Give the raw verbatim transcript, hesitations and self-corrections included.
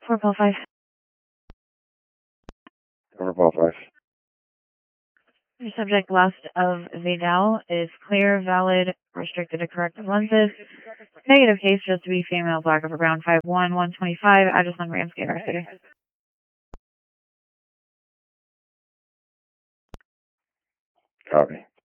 four Paul five. Cover Paul five. Your subject west of Vidal is clear, valid, restricted to corrective lenses. Negative case, just to be female, black over brown, five one, one twenty-five, address on Ramsgate, our city. Copy.